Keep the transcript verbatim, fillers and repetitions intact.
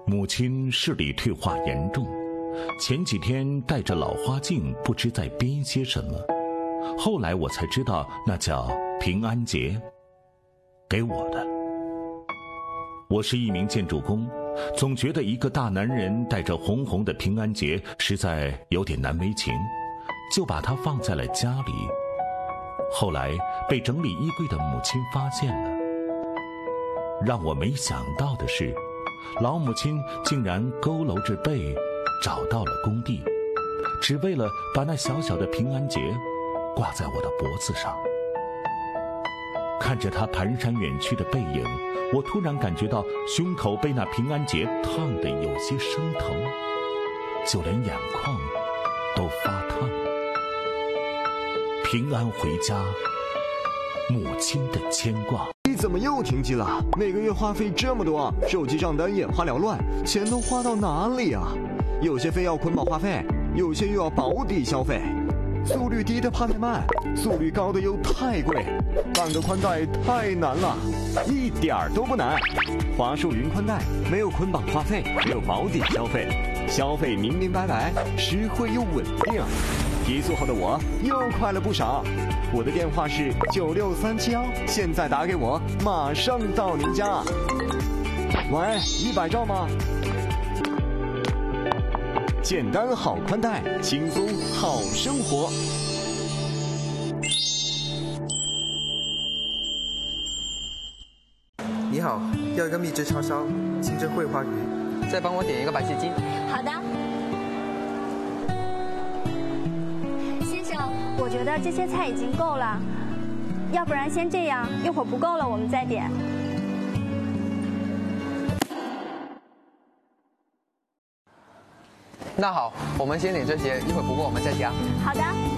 母亲视力退化严重，前几天戴着老花镜，不知在编些什么。后来我才知道，那叫平安结，给我的。我是一名建筑工，总觉得一个大男人戴着红红的平安结实在有点难为情，就把它放在了家里。后来被整理衣柜的母亲发现了。让我没想到的是，老母亲竟然佝偻着背找到了工地，只为了把那小小的平安结挂在我的脖子上。看着她蹒跚远去的背影，我突然感觉到胸口被那平安结烫得有些生疼，就连眼眶都发烫。平安回家，母亲的牵挂。 你怎么又停机了？每个月话费这么多，手机账单眼花缭乱，钱都花到哪里啊？有些非要捆绑话费，有些又要保底消费。速率低的怕太慢，速率高的又太贵，办个宽带太难了，一点儿都不难。华数云宽带没有捆绑话费，没有保底消费，消费明明白白，实惠又稳定。提速后的我又快了不少。我的电话是九六三七幺，现在打给我，马上到您家。喂，一百兆吗？简单好宽带，轻松好生活。 你好，要一个秘制叉烧，清蒸桂花鱼，再帮我点一个白切鸡。 好的。先生，我觉得这些菜已经够了，要不然先这样，一会儿不够了我们再点。 那好，我们先点这些，一会儿不够我们再加。 好的。